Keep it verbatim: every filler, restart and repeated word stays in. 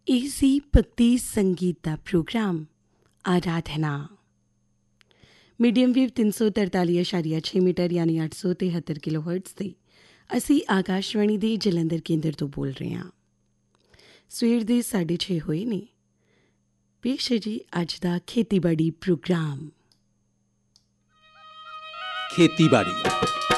ਇਹ ਸੀ ਭਗਤੀ ਸੰਗੀਤ ਦਾ ਪ੍ਰੋਗਰਾਮ ਆਰਾਧਨਾ। ਮੀਡੀਅਮ ਵੇਵ ਤਿੰਨ ਸੌ ਤਰਤਾਲੀ ਅਸ਼ਾਰੀਆ ਛੇ ਮੀਟਰ ਯਾਨੀ ਅੱਠ ਸੌ ਤਿਹੱਤਰ ਕਿਲੋ ਹਰਟਜ਼ 'ਤੇ ਅਸੀਂ ਆਕਾਸ਼ਵਾਣੀ ਦੇ ਜਲੰਧਰ ਕੇਂਦਰ ਤੋਂ ਬੋਲ ਰਹੇ ਹਾਂ। ਸਵੇਰ ਦੇ ਸਾਢੇ ਛੇ ਹੋਏ ਨੇ। ਪੇਸ਼ ਹੈ ਜੀ ਅੱਜ ਦਾ ਖੇਤੀਬਾੜੀ ਪ੍ਰੋਗਰਾਮ। ਖੇਤੀਬਾੜੀ